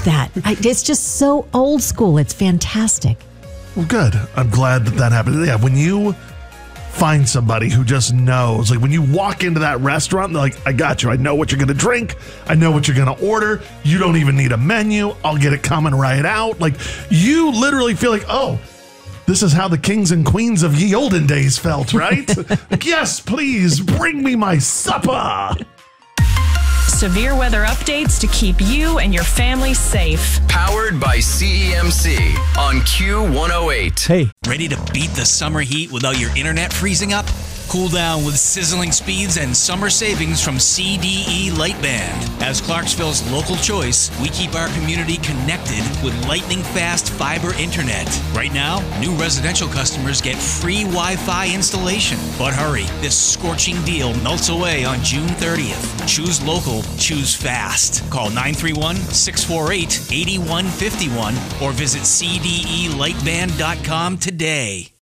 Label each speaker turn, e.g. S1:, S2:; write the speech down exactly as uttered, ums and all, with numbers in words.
S1: that. I, it's just so old school. It's fantastic.
S2: Well, good. I'm glad that that happened. Yeah, when you find somebody who just knows, like when you walk into that restaurant, they're like, I got you. I know what you're going to drink. I know what you're going to order. You don't even need a menu. I'll get it coming right out. Like you literally feel like, oh, this is how the kings and queens of ye olden days felt, right? Like, yes, please bring me my supper.
S3: Severe weather updates to keep you and your family safe.
S4: Powered by C E M C on Q one oh eight.
S5: Hey.
S6: Ready to beat the summer heat without your internet freezing up? Cool down with sizzling speeds and summer savings from C D E Lightband. As Clarksville's local choice, we keep our community connected with lightning-fast fiber internet. Right now, new residential customers get free Wi-Fi installation. But hurry, this scorching deal melts away on June thirtieth. Choose local, choose fast. Call nine three one, six four eight, eight one five one or visit C D E lightband dot com today.